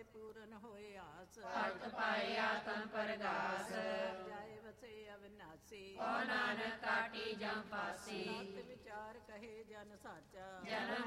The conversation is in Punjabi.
ਪੂਰਨ ਹੋਏ ਆਸ। ਭਗਤ ਪਾਏ ਆਤਮ ਪਰਗਾਸ। ਜਾਏ ਵਸੇ ਅਵਿਨਾਸੀ। ਕੋ ਨਾਨਕ ਕਾਟੀ ਜਮ ਫਾਸੀ। ਸਤ ਵਿਚਾਰ ਕਹੇ ਜਨ ਸਾਚਾ। ਜਨਮ